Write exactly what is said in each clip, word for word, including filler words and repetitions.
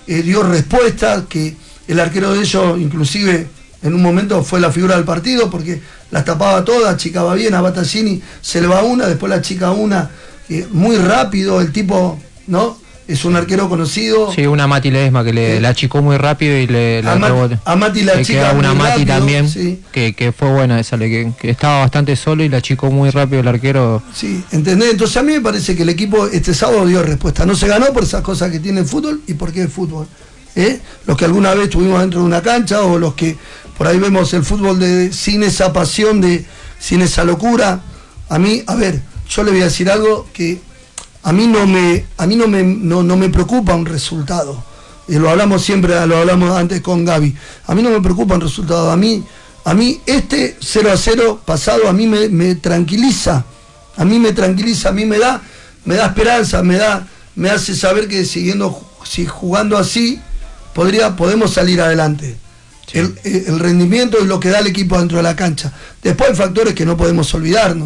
eh, dio respuesta, que el arquero de ellos inclusive en un momento fue la figura del partido porque las tapaba todas, achicaba bien, a Battaglini se le va una, después la achica una, eh, muy rápido el tipo, ¿no? Es un arquero conocido. Sí, una Mati Ledesma que le, eh, la achicó muy rápido y le, le a, Mat, a Mati la chica una Mati rápido, también, sí. que, que fue buena esa, que, que estaba bastante solo y la achicó muy rápido el arquero. Sí, ¿entendés? Entonces a mí me parece que el equipo este sábado dio respuesta. No se ganó por esas cosas que tiene el fútbol y por qué el fútbol. ¿Eh? Los que alguna vez estuvimos dentro de una cancha o los que por ahí vemos el fútbol de, sin esa pasión, de sin esa locura. A mí, a ver, yo le voy a decir algo que a mí no me, a mí no me, no, no me preocupa un resultado. Y lo hablamos siempre, lo hablamos antes con Gaby. A mí no me preocupa un resultado. A mí, a mí este cero a cero pasado a mí me, me tranquiliza. A mí me tranquiliza, a mí me da, me da esperanza, me da, me hace saber que siguiendo, si jugando así, podría, podemos salir adelante. Sí. El, el rendimiento es lo que da el equipo dentro de la cancha. Después hay factores que no podemos olvidarnos.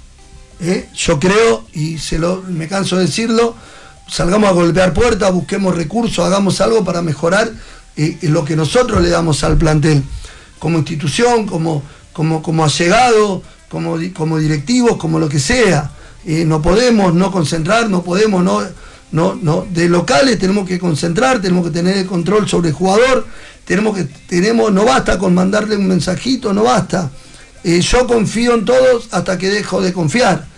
¿Eh? Yo creo, y se lo, me canso de decirlo, salgamos a golpear puertas, busquemos recursos, hagamos algo para mejorar eh, lo que nosotros le damos al plantel, como institución, como, como, como allegado, como, como directivos, como lo que sea. Eh, no podemos no concentrar, no podemos no, no, no, de locales tenemos que concentrar, tenemos que tener el control sobre el jugador, tenemos que, tenemos, no basta con mandarle un mensajito, no basta. Eh, yo confío en todos hasta que dejo de confiar.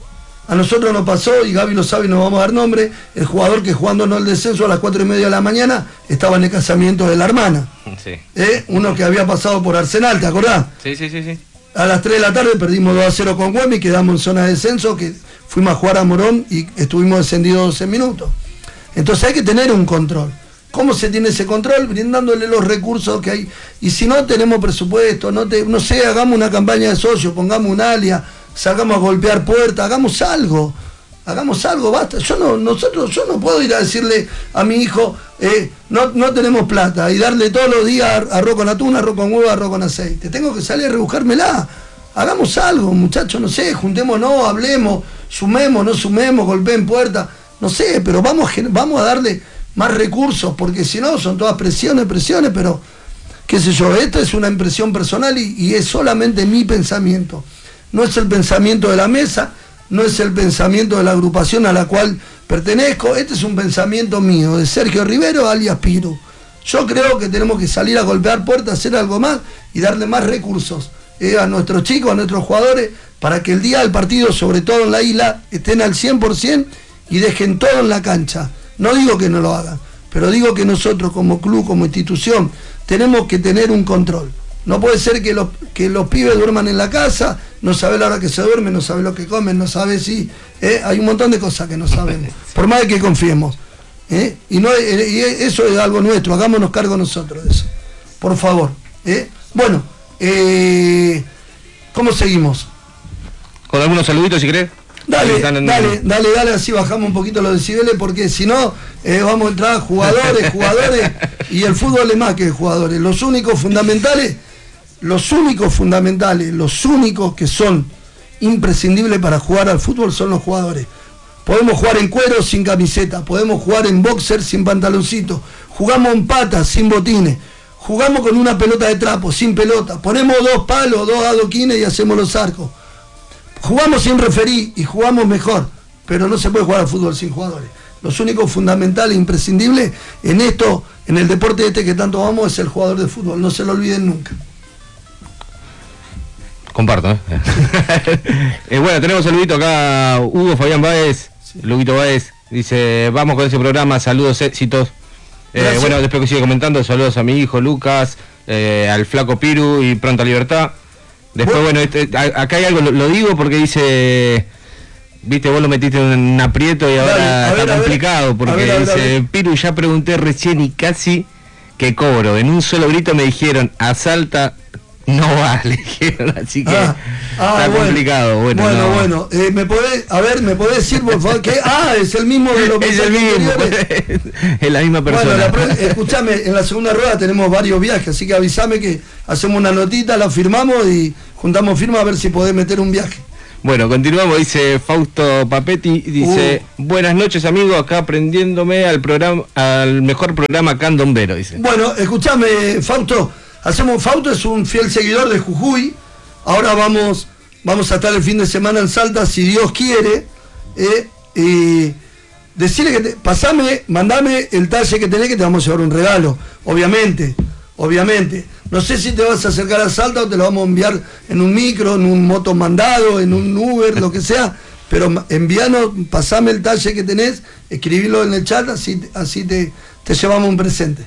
A nosotros nos pasó, y Gaby lo sabe, no vamos a dar nombre, el jugador que jugándonos el descenso a las cuatro y media de la mañana estaba en el casamiento de la hermana. Sí. ¿Eh? Uno que había pasado por Arsenal, ¿te acordás? Sí, sí, sí, sí. A las tres de la tarde perdimos dos a cero con Güemes, quedamos en zona de descenso, que fuimos a jugar a Morón y estuvimos descendidos doce minutos. Entonces hay que tener un control. ¿Cómo se tiene ese control? Brindándole los recursos que hay. Y si no tenemos presupuesto, no, te, no sé, hagamos una campaña de socios, pongamos un alia, salgamos a golpear puertas, hagamos algo. Hagamos algo, basta. Yo no, nosotros, yo no puedo ir a decirle a mi hijo, eh, no, no tenemos plata, y darle todos los días arroz con atún, arroz con huevo, arroz con aceite. Tengo que salir a rebuscármela. Hagamos algo, muchachos, no sé, juntémonos, hablemos, sumemos, no sumemos, golpeen puertas, no sé, pero vamos, vamos a darle más recursos, porque si no son todas presiones, presiones, pero qué sé yo, esto es una impresión personal y, y es solamente mi pensamiento. No es el pensamiento de la mesa, no es el pensamiento de la agrupación a la cual pertenezco, este es un pensamiento mío, de Sergio Rivero alias Piru. Yo creo que tenemos que salir a golpear puertas, hacer algo más y darle más recursos eh, a nuestros chicos, a nuestros jugadores, para que el día del partido, sobre todo en la isla, estén al cien por ciento y dejen todo en la cancha. No digo que no lo hagan, pero digo que nosotros como club, como institución, tenemos que tener un control. No puede ser que los, que los pibes duerman en la casa, no sabe la hora que se duermen, no sabe lo que comen, no sabe si... ¿eh? Hay un montón de cosas que no sabemos, por más de que confiemos. ¿eh? Y, no, eh, y eso es algo nuestro, hagámonos cargo nosotros de eso. Por favor. ¿eh? Bueno, eh, ¿cómo seguimos? Con algunos saluditos, si querés. Dale, dale, dale, dale, así bajamos un poquito los decibeles, porque si no, eh, vamos a entrar jugadores, jugadores, y el fútbol es más que jugadores. Los únicos fundamentales, los únicos fundamentales, los únicos que son imprescindibles para jugar al fútbol son los jugadores. Podemos jugar en cuero sin camiseta, podemos jugar en boxer sin pantaloncito, jugamos en patas sin botines, jugamos con una pelota de trapo, sin pelota, ponemos dos palos, dos adoquines y hacemos los arcos. Jugamos sin referí y jugamos mejor, pero no se puede jugar al fútbol sin jugadores. Los únicos fundamentales e imprescindibles en esto, en el deporte este que tanto amamos, es el jugador de fútbol, no se lo olviden nunca. Comparto, ¿eh? eh bueno, tenemos saludito acá, Hugo Fabián Báez, sí. Luguito Báez, dice, vamos con ese programa, saludos, éxitos. Eh, bueno, después que sigue comentando, saludos a mi hijo Lucas, eh, al flaco Piru y pronta libertad. Después, bueno, este, acá hay algo, lo, lo digo porque dice, viste, vos lo metiste en un aprieto y ahora dale, está ver, complicado, ver, porque ver, ver, dice, ver. Piru, ya pregunté recién y casi que cobro. En un solo grito me dijeron, asalta, no va, le dijeron, así que ah, ah, está bueno, complicado. Bueno, bueno, no. bueno eh, ¿me podés, a ver, ¿me podés decir, por favor, que ah, es el mismo de los Es el mismo, es la misma persona. Bueno, escuchame, en la segunda rueda tenemos varios viajes, así que avísame que hacemos una notita, la firmamos y juntamos firma a ver si podés meter un viaje. Bueno, continuamos, dice Fausto Papetti, dice, uh. buenas noches amigos, acá aprendiéndome al programa, al mejor programa candombero, dice. Bueno, escúchame, Fausto, hacemos, Fausto es un fiel seguidor de Jujuy, ahora vamos, vamos a estar el fin de semana en Salta, si Dios quiere, eh, y decirle que, te, pasame, mandame el talle que tenés, que te vamos a llevar un regalo, obviamente, obviamente. No sé si te vas a acercar a Salta o te lo vamos a enviar en un micro, en un moto mandado, en un Uber, lo que sea, pero envíanos, pasame el talle que tenés, escribilo en el chat, así, así te, te llevamos un presente.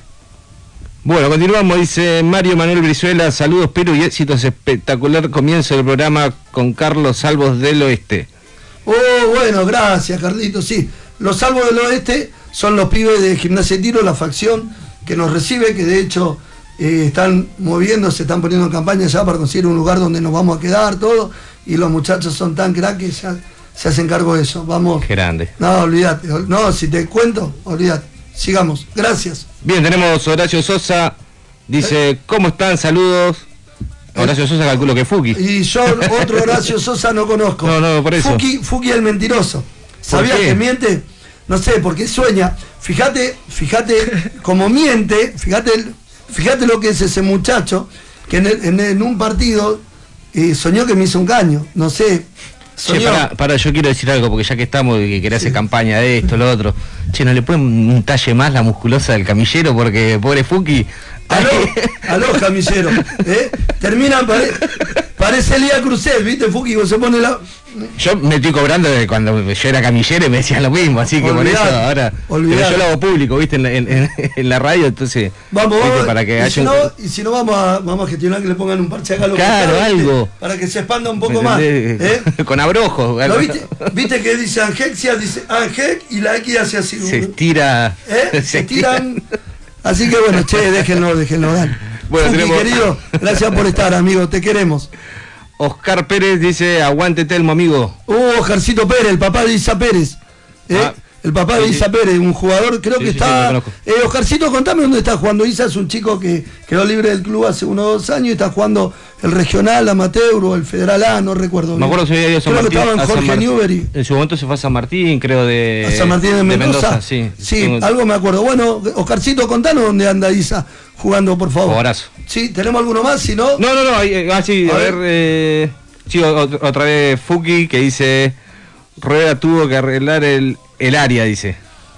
Bueno, continuamos, dice Mario Manuel Brizuela, saludos Perú y éxitos, espectacular comienzo del programa con Carlos Salvos del Oeste. Oh, bueno, gracias Carlito, sí, los Salvos del Oeste son los pibes de Gimnasia de Tiro, la facción que nos recibe, que de hecho... Eh, están moviéndose, están poniendo en campaña ya para conseguir un lugar donde nos vamos a quedar, todo, y los muchachos son tan crack que ya se hacen cargo de eso. Vamos. Qué grande. No, olvídate. No, si te cuento, olvídate. Sigamos. Gracias. Bien, tenemos Horacio Sosa, dice, ¿Eh? ¿cómo están? Saludos. Horacio Sosa calculo que Fuki. Y yo otro Horacio Sosa no conozco. No, no, por eso. Fuki, Fuki el mentiroso. ¿Sabías que miente? No sé, porque sueña. Fíjate, fíjate cómo miente, fíjate el... Fíjate lo que es ese muchacho que en, el, en, en un partido eh, soñó que me hizo un caño, no sé. Che, para, para, yo quiero decir algo, porque ya que estamos y que querés sí. hacer campaña de esto, lo otro. Che, ¿no le ponen un talle más la musculosa del camillero? Porque pobre Fuki. Aló, aló, camillero. ¿eh? Terminan, pare, parece Elías Cruzet, ¿viste, Fuki? Se pone la... Yo me estoy cobrando de cuando yo era camillero y me decían lo mismo, así que olvidar, por eso ahora. Pero yo lo hago público, ¿viste? En la, en, en, en la radio, entonces. Vamos, vamos. Para que y, haya si no, y si no, vamos a, vamos a gestionar que le pongan un parche acá a los Claro, costados, algo. Para que se expanda un poco más. ¿eh? Con abrojos. ¿Lo viste? ¿Viste que dice Angexia? Dice Angec y la X hace así. Se estira. ¿Eh? Se estiran. Así que bueno, che, déjenlo, déjenlo dar. Bueno, Fuki, tenemos... querido, gracias por estar, amigo, te queremos. Oscar Pérez dice, aguante Telmo, amigo. Uh, Oscarcito Pérez, el papá de Isa Pérez. ¿eh? Ah, el papá sí, de Isa sí. Pérez, un jugador, creo sí, que sí, está... Sí, eh, Oscarcito, contame dónde está jugando. Isa es un chico que quedó libre del club hace unos dos años y está jugando el regional, amateur o el federal A, no recuerdo. Me acuerdo que se había ido a San creo Martín. Que estaba en Jorge Newbery. En su momento se fue a San Martín, creo, de... A San Martín de Mendoza. De Mendoza sí, sí tengo... algo me acuerdo. Bueno, Oscarcito, contanos dónde anda Isa jugando, por favor. Abrazo. Sí, ¿tenemos alguno más? Si no... No, no, no, ah, sí, a, a ver... ver eh... Sí, otra vez Fuki que dice Rueda tuvo que arreglar el, el área, dice.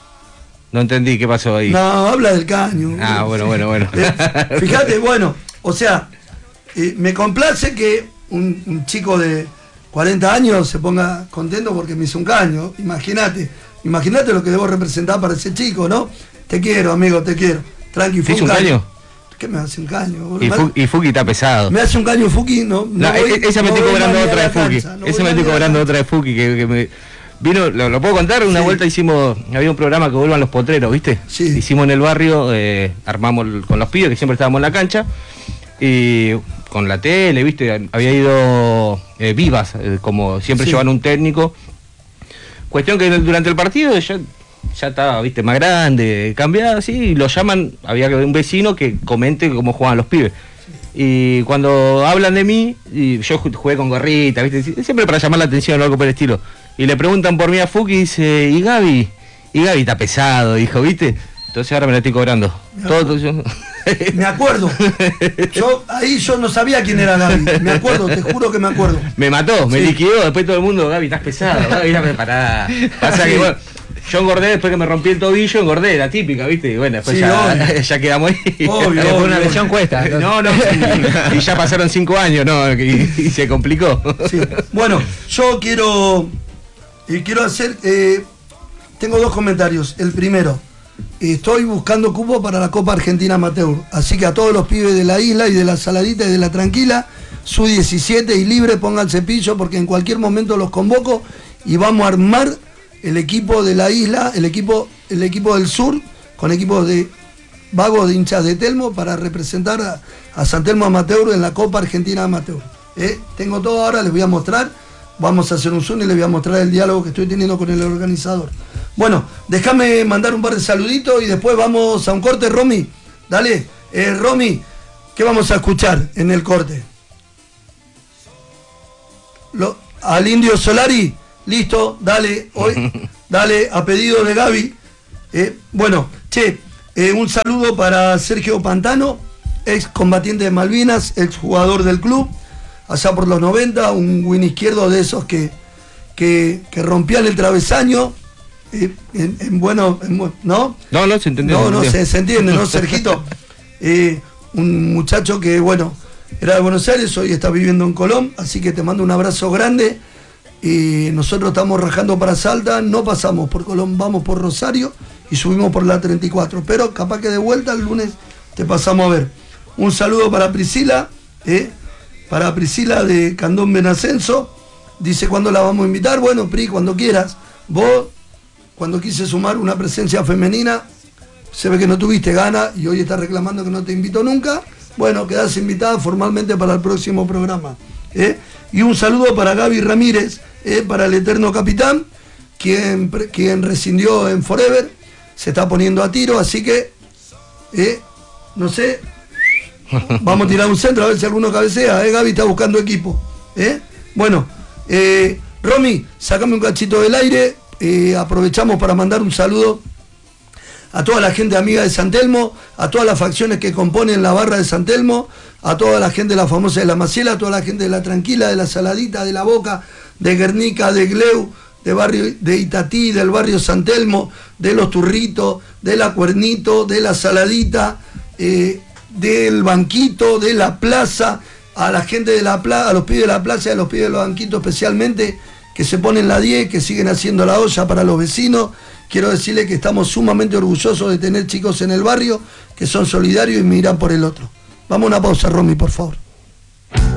No entendí qué pasó ahí. No, habla del caño. Ah, bueno, bueno, bueno. Eh, fíjate, bueno, o sea, eh, me complace que un, un chico de cuarenta años se ponga contento porque me hizo un caño. Imagínate, imagínate lo que debo representar para ese chico, ¿no? Te quiero, amigo, te quiero. Tranqui, fue un caño. caño? ¿Qué me hace un caño? Y, Fu y Fuki está pesado. ¿Me hace un caño Fuki? No, no, no voy, esa me no estoy cobrando otra de Fuki. No esa me estoy cobrando otra de Fuki que, que me vino, lo, lo puedo contar, una sí. vuelta hicimos, había un programa que vuelvan los potreros, ¿viste? Sí. Hicimos en el barrio, eh, armamos el, con los pibes que siempre estábamos en la cancha y con la tele, ¿viste? Había ido eh, Vivas, eh, como siempre sí. llevan un técnico. Cuestión que durante el partido ya ya estaba, viste, más grande, cambiado así, y lo llaman, había un vecino que comente cómo jugaban los pibes. Y cuando hablan de mí, y yo jugué con gorrita, viste, siempre para llamar la atención o algo por el estilo. Y le preguntan por mí a Fuki y dice, ¿y Gaby? Y Gaby está pesado, dijo, ¿viste? Entonces ahora me la estoy cobrando. Me todo, acuerdo. todo, yo... me acuerdo. Yo ahí yo no sabía quién era Gaby. Me acuerdo, te juro que me acuerdo. Me mató, me sí. liquidó, después todo el mundo, Gaby, estás pesado, Gaby, está preparada. Pasa que bueno, yo engordé después que me rompí el tobillo, engordé, la típica, ¿viste? Y bueno, después sí, ya, ya quedamos ahí. Obvio, después una lesión cuesta. Entonces. No, no, y, y ya pasaron cinco años, ¿no? Y, y se complicó. Sí. Bueno, yo quiero, eh, quiero hacer, eh, tengo dos comentarios. El primero, estoy buscando cupo para la Copa Argentina Amateur, así que a todos los pibes de la isla y de la Saladita y de la Tranquila, su diecisiete y libre, pongan cepillo porque en cualquier momento los convoco y vamos a armar el equipo de la isla, el equipo, el equipo del sur, con equipos de vagos de hinchas de Telmo para representar a, a San Telmo Amateur en la Copa Argentina Amateur. ¿Eh? Tengo todo ahora, les voy a mostrar, vamos a hacer un zoom y les voy a mostrar el diálogo que estoy teniendo con el organizador. Bueno, déjame mandar un par de saluditos y después vamos a un corte, Romy. Dale, eh, Romy, ¿qué vamos a escuchar en el corte? Lo, al Indio Solari, listo, dale, hoy, dale, a pedido de Gaby. Eh, bueno, che, eh, un saludo para Sergio Pantano, ex combatiente de Malvinas, ex jugador del club, allá por los noventa, un win izquierdo de esos que, que, que rompían el travesaño. Eh, en, en bueno, en, ¿no? No, no se entendió. No, no se, se entiende, ¿no, Sergito? Eh, un muchacho que, bueno, era de Buenos Aires, hoy está viviendo en Colón, así que te mando un abrazo grande. Y nosotros estamos rajando para Salta, no pasamos por Colón, vamos por Rosario y subimos por la treinta y cuatro, pero capaz que de vuelta el lunes te pasamos a ver. Un saludo para Priscila, eh, para Priscila de Candón Benascenso. Dice, ¿cuándo la vamos a invitar? Bueno, Pri, cuando quieras. Vos, cuando quise sumar una presencia femenina, se ve que no tuviste ganas y hoy estás reclamando que no te invito nunca. Bueno, quedás invitada formalmente para el próximo programa. ¿eh? Y un saludo para Gaby Ramírez, ¿eh? para el eterno capitán, quien, quien rescindió en Forever, se está poniendo a tiro, así que, ¿eh? no sé, vamos a tirar un centro a ver si alguno cabecea. ¿eh? Gaby está buscando equipo. ¿eh? Bueno, eh, Romy, sacame un cachito del aire. Eh, aprovechamos para mandar un saludo a toda la gente amiga de San Telmo, a todas las facciones que componen la barra de San Telmo, a toda la gente de la famosa de la Maciela, a toda la gente de la Tranquila, de la Saladita, de la Boca, de Guernica, de Gleu, de barrio de Itatí, del barrio San Telmo, de los Turritos, de la Cuernito, de la Saladita, eh, del Banquito, de la Plaza, a la gente de la plaza, a los pibes de la plaza y a los pibes de los banquitos especialmente, que se ponen la diez, que siguen haciendo la olla para los vecinos. Quiero decirles que estamos sumamente orgullosos de tener chicos en el barrio que son solidarios y miran por el otro. Vamos a una pausa, Romy, por favor.